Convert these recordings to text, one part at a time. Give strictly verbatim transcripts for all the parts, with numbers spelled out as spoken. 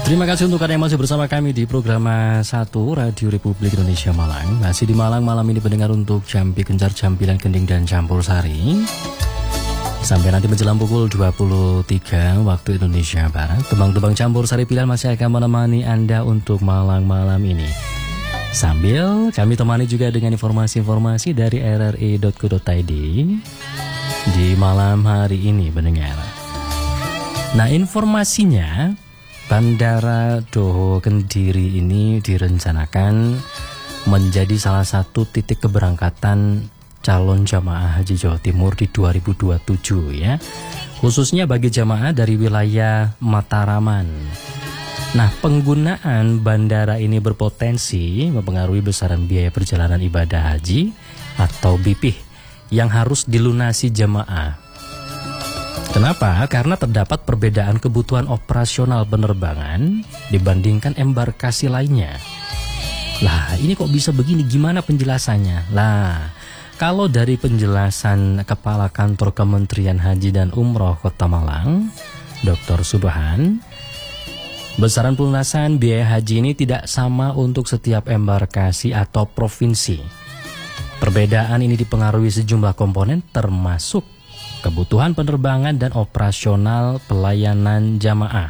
Terima kasih untuk Anda yang masih bersama kami di program satu Radio Republik Indonesia Malang. Masih di Malang malam ini pendengar untuk Jampi Kencar, Jampilan Gending dan Campur Sari. Sampai nanti menjelang pukul dua puluh tiga waktu Indonesia Barat, tebang-tebang Campur Sari pilihan masih akan menemani Anda untuk Malang malam ini. Sambil kami temani juga dengan informasi-informasi dari r r i dot co dot i d di malam hari ini pendengar. Nah, informasinya, Bandara Doho Kediri ini direncanakan menjadi salah satu titik keberangkatan calon jamaah haji Jawa Timur di dua ribu dua puluh tujuh ya. Khususnya bagi jamaah dari wilayah Mataraman. Nah, penggunaan bandara ini berpotensi mempengaruhi besaran biaya perjalanan ibadah haji atau B P I H yang harus dilunasi jamaah. Kenapa? Karena terdapat perbedaan kebutuhan operasional penerbangan dibandingkan embarkasi lainnya. Lah, ini kok bisa begini? Gimana penjelasannya? Lah, kalau dari penjelasan Kepala Kantor Kementerian Haji dan Umroh Kota Malang, Doktor Subhan, besaran pelunasan biaya haji ini tidak sama untuk setiap embarkasi atau provinsi. Perbedaan ini dipengaruhi sejumlah komponen termasuk kebutuhan penerbangan dan operasional pelayanan jamaah.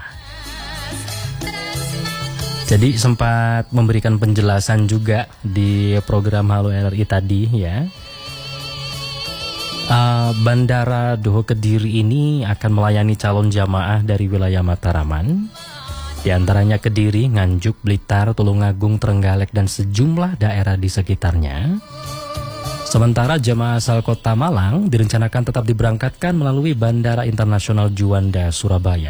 Jadi sempat memberikan penjelasan juga di program Halo R R I tadi ya. Uh, Bandara Doho Kediri ini akan melayani calon jamaah dari wilayah Mataraman, di antaranya Kediri, Nganjuk, Blitar, Tulungagung, Trenggalek dan sejumlah daerah di sekitarnya. Sementara jamaah asal Kota Malang direncanakan tetap diberangkatkan melalui Bandara Internasional Juanda, Surabaya.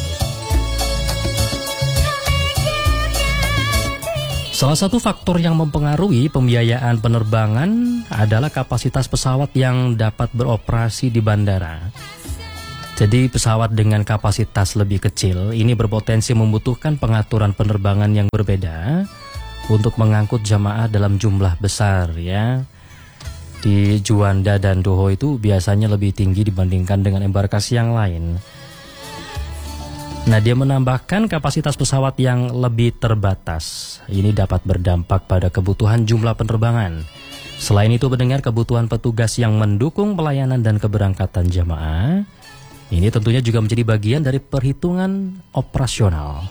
Salah satu faktor yang mempengaruhi pembiayaan penerbangan adalah kapasitas pesawat yang dapat beroperasi di bandara. Jadi pesawat dengan kapasitas lebih kecil ini berpotensi membutuhkan pengaturan penerbangan yang berbeda untuk mengangkut jamaah dalam jumlah besar ya. Di Juanda dan Doho itu biasanya lebih tinggi dibandingkan dengan embarkasi yang lain. Nah, dia menambahkan kapasitas pesawat yang lebih terbatas. Ini dapat berdampak pada kebutuhan jumlah penerbangan. Selain itu, mendengar kebutuhan petugas yang mendukung pelayanan dan keberangkatan jamaah, ini tentunya juga menjadi bagian dari perhitungan operasional.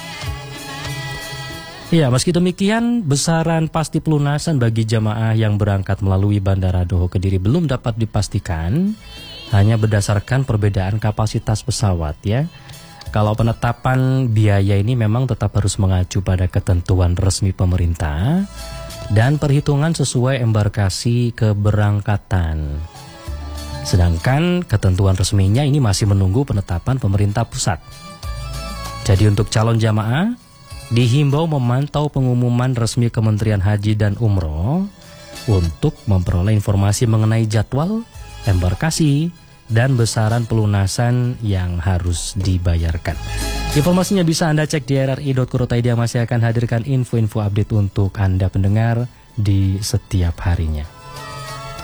Ya, meski demikian, besaran pasti pelunasan bagi jamaah yang berangkat melalui Bandara Doho Kediri belum dapat dipastikan, hanya berdasarkan perbedaan kapasitas pesawat ya. Kalau penetapan biaya ini memang tetap harus mengacu pada ketentuan resmi pemerintah dan perhitungan sesuai embarkasi keberangkatan. Sedangkan ketentuan resminya ini masih menunggu penetapan pemerintah pusat. Jadi untuk calon jamaah, dihimbau memantau pengumuman resmi Kementerian Haji dan Umroh untuk memperoleh informasi mengenai jadwal, embarkasi, dan besaran pelunasan yang harus dibayarkan. Informasinya bisa Anda cek di r r i dot co dot i d yang masih akan hadirkan info-info update untuk Anda pendengar di setiap harinya.